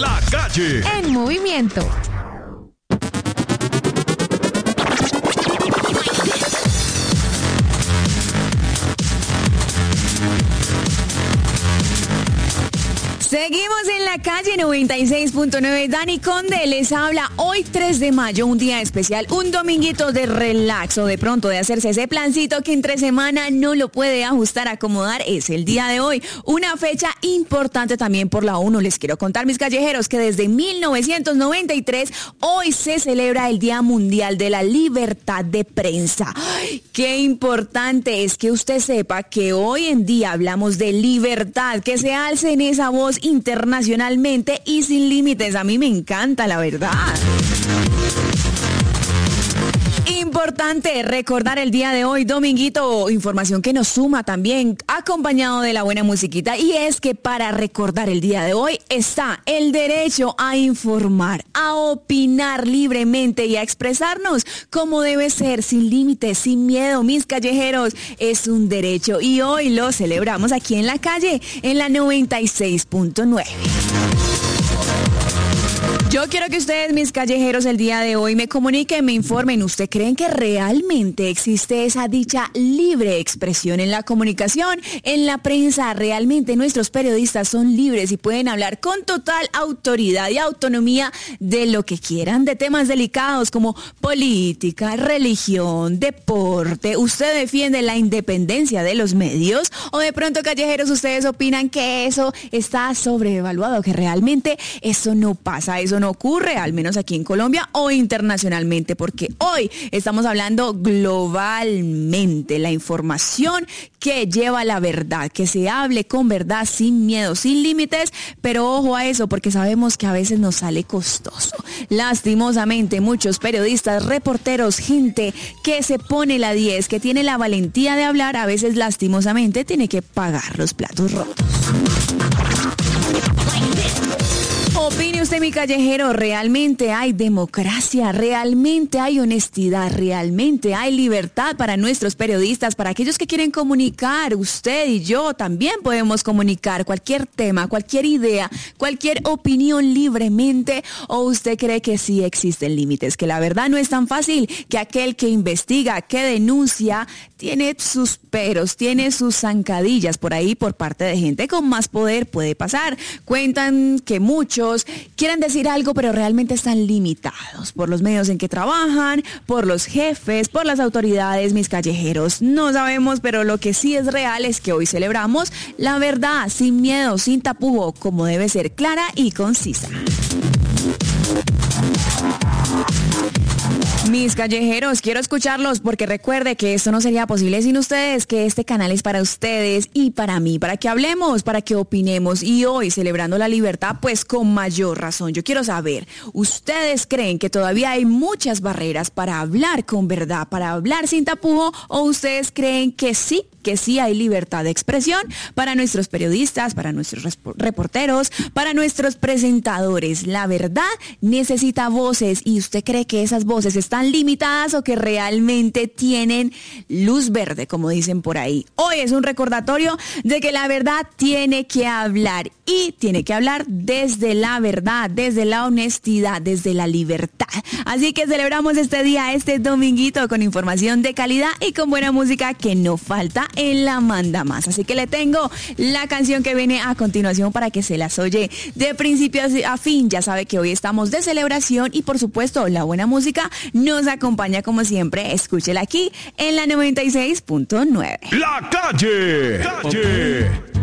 La Calle en movimiento. Seguimos en La Calle 96.9. Dani Conde les habla. Hoy 3 de mayo, un día especial, un dominguito de relax o de pronto de hacerse ese plancito que entre semana no lo puede ajustar, acomodar. Es el día de hoy. Una fecha importante también por la ONU. Les quiero contar, mis callejeros, que desde 1993 hoy se celebra el Día Mundial de la Libertad de Prensa. ¡Ay, qué importante es que usted sepa que hoy en día hablamos de libertad, que se alce en esa voz internacionalmente y sin límites? A mí me encanta, la verdad. Importante recordar el día de hoy, dominguito, información que nos suma también, acompañado de la buena musiquita, y es que para recordar el día de hoy está el derecho a informar, a opinar libremente y a expresarnos como debe ser, sin límites, sin miedo. Mis callejeros, es un derecho y hoy lo celebramos aquí en La Calle, en la 96.9. Yo quiero que ustedes, mis callejeros, el día de hoy me comuniquen, me informen. ¿Usted creen que realmente existe esa dicha libre expresión en la comunicación, en la prensa? ¿Realmente nuestros periodistas son libres y pueden hablar con total autoridad y autonomía de lo que quieran, de temas delicados como política, religión, deporte? ¿Usted defiende la independencia de los medios? ¿O de pronto, callejeros, ustedes opinan que eso está sobrevaluado, que realmente eso no pasa, eso no ocurre, al menos aquí en Colombia o internacionalmente? Porque hoy estamos hablando globalmente, la información que lleva la verdad, que se hable con verdad, sin miedo, sin límites, pero ojo a eso, porque sabemos que a veces nos sale costoso. Lastimosamente, muchos periodistas, reporteros, gente que se pone la 10, que tiene la valentía de hablar, a veces lastimosamente tiene que pagar los platos rotos. Opine usted, mi callejero, ¿realmente hay democracia? ¿Realmente hay honestidad? ¿Realmente hay libertad para nuestros periodistas, para aquellos que quieren comunicar? Usted y yo también podemos comunicar cualquier tema, cualquier idea, cualquier opinión libremente. ¿O usted cree que sí existen límites, que la verdad no es tan fácil, que aquel que investiga, que denuncia, tiene sus peros, tiene sus zancadillas por ahí por parte de gente con más poder? Puede pasar. Cuentan que muchos quieren decir algo, pero realmente están limitados por los medios en que trabajan, por los jefes, por las autoridades. Mis callejeros, no sabemos, pero lo que sí es real es que hoy celebramos la verdad, sin miedo, sin tapujo, como debe ser, clara y concisa. Mis callejeros, quiero escucharlos porque recuerde que esto no sería posible sin ustedes, que este canal es para ustedes y para mí, para que hablemos, para que opinemos, y hoy celebrando la libertad, pues con mayor razón. Yo quiero saber, ¿ustedes creen que todavía hay muchas barreras para hablar con verdad, para hablar sin tapujo, o ustedes creen que sí hay libertad de expresión para nuestros periodistas, para nuestros reporteros, para nuestros presentadores? La verdad necesita voces, y usted cree que esas voces están limitadas o que realmente tienen luz verde, como dicen por ahí. Hoy es un recordatorio de que la verdad tiene que hablar, y tiene que hablar desde la verdad, desde la honestidad, desde la libertad. Así que celebramos este día, este dominguito, con información de calidad y con buena música que no falta en la manda más. Así que le tengo la canción que viene a continuación para que se las oye de principio a fin. Ya sabe que hoy estamos de celebración y por supuesto la buena música nos acompaña como siempre. Escúchela aquí en la 96.9. La Calle.